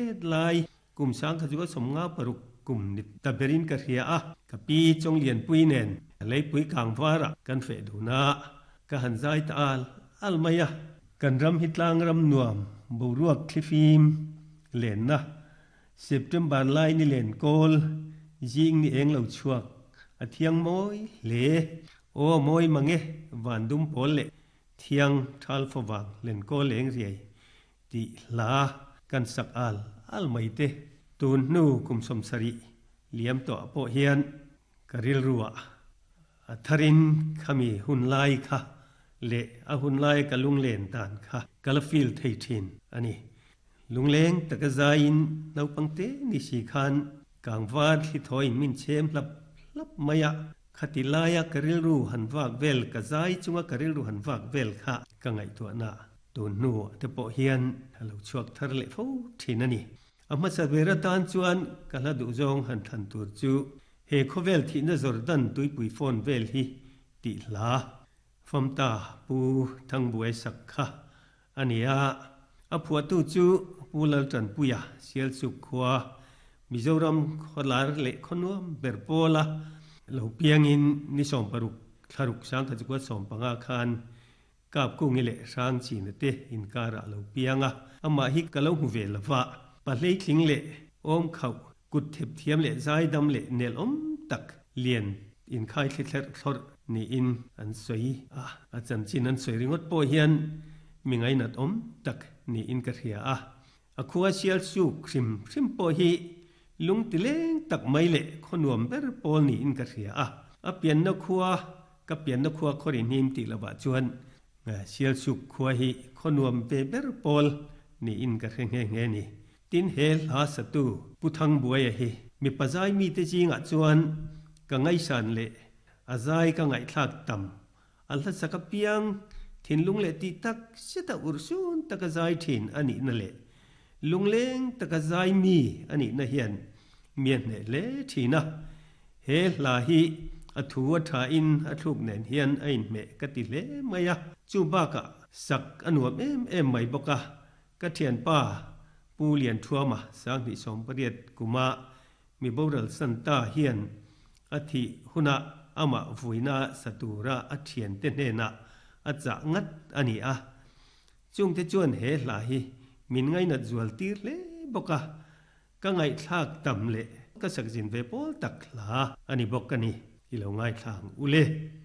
ลายกลุ่มช้างขจุกสมงาปรุกกลุ่มนิตาเบรินกะเรียกับปีจงเลียนปุยเนนเลยปุยกลางฟ้าระกันเฟดูนากะหันใจตาอัลมายะกันรำฮิตลางรำนวมบูรวกคลิฟิมเล่นนะเซปเทมบาร์ไลนี่เล่นโกลยิงนี่เองเราชัวอเทียงมอยเล่โอ้มอยมังเอวันดุมโพลเล่เทียงทัลฟวังเล่นโกลเองเรียติลากันสักอัลไม่เตตูนนูคุมสมสรีเลี้ยมต่อโปเฮียนกริลรัวทารินขมีหุนไลค่ะเละหุนไลกับลุงเลนตานค่ะกาลฟิลเททินอันนี้ลุงเลงตะกะใจน์นาวปังเตนิชิคันกางวาดที่ถอยมินเชมลับมายะขติลายกริลรูหันวากเวลกะใจจุงกริลรูหันวากเวลค่ะกังไงตัวน่ะตูนนูแต่โปเฮียนฮัลโหลชวกทะเลฟูที่นั่นนี่อามาสัตว์เวรตานจวนกะลาดูจงหันทันตัวจูเฮโคเวลที่นจอร์ดันตุยปุยฟอนเวลฮีติลาฟอมตาปูทั้งบวยสักค่ะอันนี้ผัวตูจูปูลจันปุยาเสียลสุขวามิโซรัมขลาเละขนวมเบอร์โปลาเราเพียงอินนิสอมปรุกทารุกช้างทัจกวดสอมปังอาคารกับกุ้งเละช้างจีนเตอินการะเราเพียงอามาฮิกกะลงหูเวลวะปะเล็กลิงเละอมเขากุดเทบเทียมเละใจดำเละเนลตักเลียนอินคายคิดเล็ดทอดนี่อินอันสวยอาจารย์จีนอันสวยริงวัดโปเฮียนมีไงนัดตักนี่อินกระเทียขวาเชียลสุคริมโปฮีลุงติเลงตักไม่เละคนวมเบอร์โปนี่อินกระเทียเปลี่ยนนักขวากับเปลี่ยนนักขวาคนอินหิมติละบาจวนเชียลสุขวาฮีคนวมเบอร์โปลนี่อินกระเทียงนี่ตินเฮลหาสตูพุทธังบวยฮีมีปัจจัยมีแต่จริงจวนกังไงสันเละอาใจกังไงทักต่ำอัลลัสกับเพียงทินลุงเละตีตักเสตอุรสุนตะกะใจทินอันนี้นั่นเละลุงเล้งตะกะใจมีอันนี้นั่นเฮียนเมียนเนเละทีนะเฮลาฮีอัฐวัฏอินอัฐุกเนนเฮียนไอเมกติเละมายะจูบากะสักอนุเอ็มไม่บกะกะเทียนป้าปูเลียนทัวมาสังนิสมประเดียดกุมามีบุรุษสันตาเฮียนอธิหุนะอามาฟุยนาสตูระอเทียนเตเนนะอาจะงัดอันนี้จุงเทจวนเฮลาฮีมินไงนัดจวลตีร์เล่บกะก็ไงทากตำเล่ก็สักจินเวโปตักลาอันนี้บกกันนี่ที่เราไงทางอุเล่